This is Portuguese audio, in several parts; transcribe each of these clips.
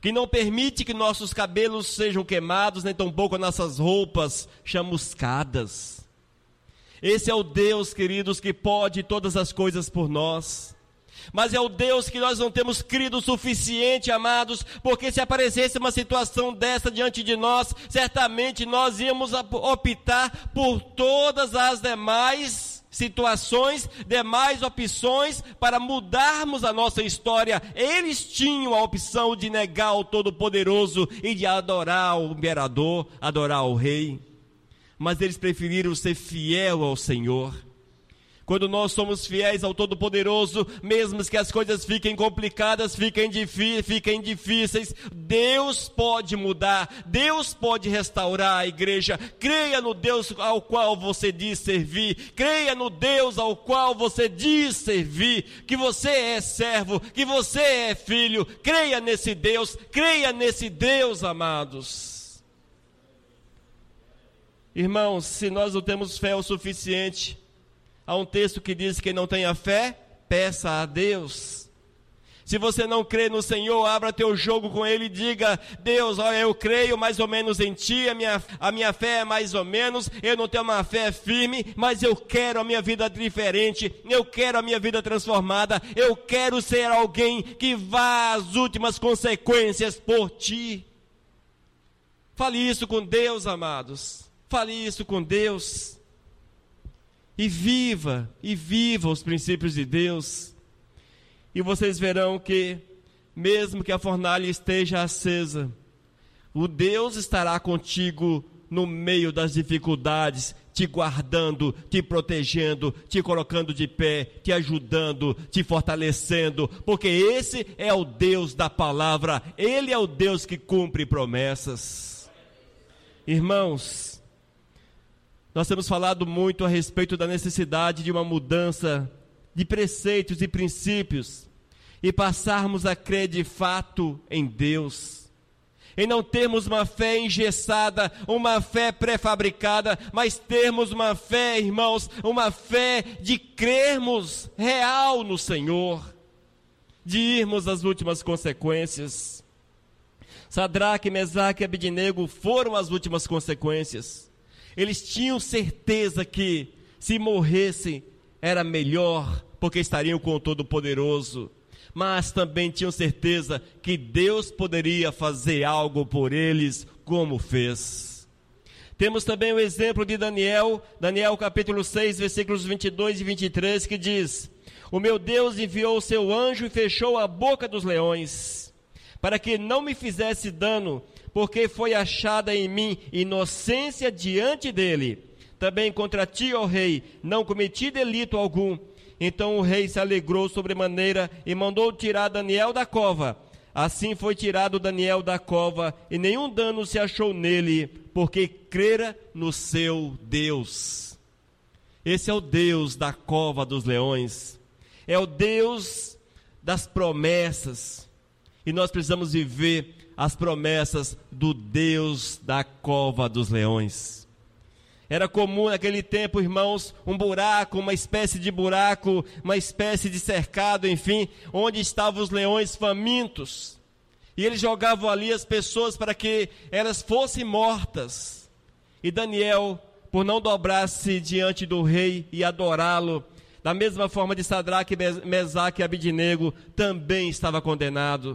que não permite que nossos cabelos sejam queimados, nem tampouco nossas roupas chamuscadas. Esse é o Deus, queridos, que pode todas as coisas por nós. Mas é o Deus que nós não temos crido o suficiente, amados, porque se aparecesse uma situação dessa diante de nós, certamente nós íamos optar por todas as demais situações, demais opções para mudarmos a nossa história. Eles tinham a opção de negar o Todo-Poderoso e de adorar o imperador, adorar o rei. Mas eles preferiram ser fiel ao Senhor. Quando nós somos fiéis ao Todo-Poderoso, mesmo que as coisas fiquem complicadas, fiquem difíceis, Deus pode mudar, Deus pode restaurar a igreja. Creia no Deus ao qual você diz servir, creia no Deus ao qual você diz servir, que você é servo, que você é filho. Creia nesse Deus, amados. Irmãos, se nós não temos fé o suficiente, há um texto que diz que quem não tenha fé, peça a Deus. Se você não crê no Senhor, abra teu jogo com Ele e diga: Deus, olha, eu creio mais ou menos em Ti, a minha fé é mais ou menos, eu não tenho uma fé firme, mas eu quero a minha vida diferente, eu quero a minha vida transformada, eu quero ser alguém que vá às últimas consequências por Ti. Fale isso com Deus, amados. Fale isso com Deus. E viva os princípios de Deus. E vocês verão que, mesmo que a fornalha esteja acesa, o Deus estará contigo no meio das dificuldades, te guardando, te protegendo, te colocando de pé, te ajudando, te fortalecendo, porque esse é o Deus da palavra, Ele é o Deus que cumpre promessas. Irmãos, nós temos falado muito a respeito da necessidade de uma mudança de preceitos e princípios e passarmos a crer de fato em Deus. Em não termos uma fé engessada, uma fé pré-fabricada, mas termos uma fé, irmãos, uma fé de crermos real no Senhor, de irmos às últimas consequências. Sadraque, Mesaque e Abednego foram as últimas consequências. Eles tinham certeza que, se morressem, era melhor, porque estariam com o Todo-Poderoso. Mas também tinham certeza que Deus poderia fazer algo por eles, como fez. Temos também o exemplo de Daniel capítulo 6, versículos 22 e 23, que diz: O meu Deus enviou o seu anjo e fechou a boca dos leões, para que não me fizesse dano, porque foi achada em mim inocência diante dele. Também contra ti, ó rei, não cometi delito algum. Então o rei se alegrou sobremaneira e mandou tirar Daniel da cova. Assim foi tirado Daniel da cova, e nenhum dano se achou nele, porque crera no seu Deus. Esse é o Deus da cova dos leões. É o Deus das promessas. E nós precisamos viver as promessas do Deus da cova dos leões. Era comum naquele tempo, irmãos, um buraco, uma espécie de buraco, uma espécie de cercado, enfim, onde estavam os leões famintos. E eles jogavam ali as pessoas para que elas fossem mortas. E Daniel, por não dobrar-se diante do rei e adorá-lo, da mesma forma de Sadraque, Mesaque e Abednego, também estava condenado.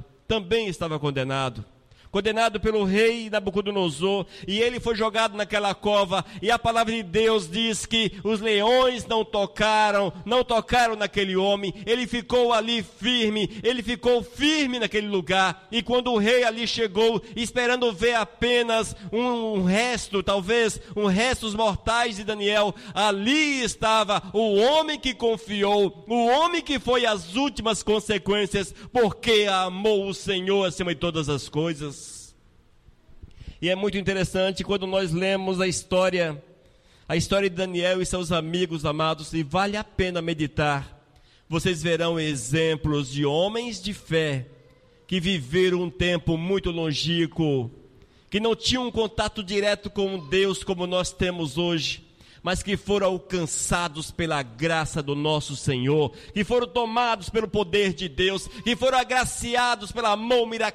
Condenado pelo rei Nabucodonosor, e ele foi jogado naquela cova, e a palavra de Deus diz que os leões não tocaram naquele homem. Ele ficou ali firme naquele lugar, e quando o rei ali chegou, esperando ver apenas um resto, talvez um restos mortais de Daniel, ali estava o homem que confiou, o homem que foi às últimas consequências, porque amou o Senhor acima de todas as coisas. E é muito interessante quando nós lemos a história de Daniel e seus amigos amados, e vale a pena meditar. Vocês verão exemplos de homens de fé que viveram um tempo muito longínquo, que não tinham um contato direto com Deus como nós temos hoje, mas que foram alcançados pela graça do nosso Senhor, que foram tomados pelo poder de Deus, que foram agraciados pela mão miraculosa